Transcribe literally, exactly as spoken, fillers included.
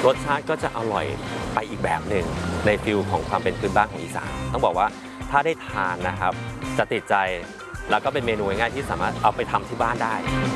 รสชาติก็จะอร่อยไปอีกแบบหนึ่งในฟิลของความเป็นพื้นบ้านของอีสานต้องบอกว่าถ้าได้ทานนะครับจะติดใจแล้วก็เป็นเมนูง่ายๆที่สามารถเอาไปทำที่บ้านได้